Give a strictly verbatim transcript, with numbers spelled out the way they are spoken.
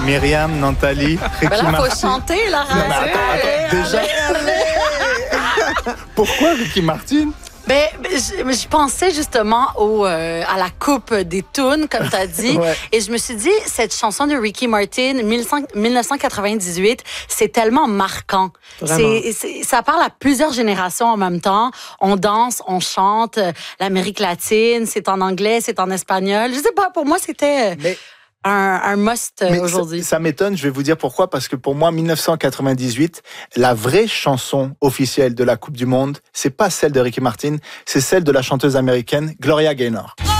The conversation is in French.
Myriam, Nathalie, Ricky Ben là, Martin. faut chanter, là. Non, mais attends, attends, déjà. Pourquoi Ricky Martin? Ben, ben, je, je pensais justement au, euh, à la coupe des tunes, comme tu as dit. Ouais. Et je me suis dit, cette chanson de Ricky Martin, dix-neuf cent quatre-vingt-dix-huit, c'est tellement marquant. C'est, c'est, ça parle à plusieurs générations en même temps. On danse, on chante. L'Amérique latine, c'est en anglais, c'est en espagnol. Je sais pas, pour moi, c'était... Mais... Un, un must Mais aujourd'hui. Ça, ça m'étonne, je vais vous dire pourquoi, parce que pour moi, dix-neuf cent quatre-vingt-dix-huit, la vraie chanson officielle de la Coupe du Monde, c'est pas celle de Ricky Martin, c'est celle de la chanteuse américaine Gloria Gaynor.